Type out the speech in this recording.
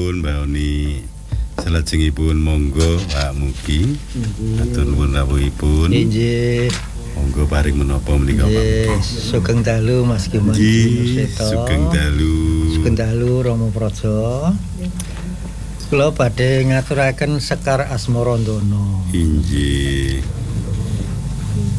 nuwun Mbak Oni. Salajengipun monggo Pak Mugi. Atur nuwun rawuhipun. Nggih. Monggo paring menapa menika Pak Mugi. Sugeng dalu Mas Kiman. Sugeng dalu. Sugeng dalu Rama Praja. Kula badhe ngaturaken Sekar Asmarandono. Inggih.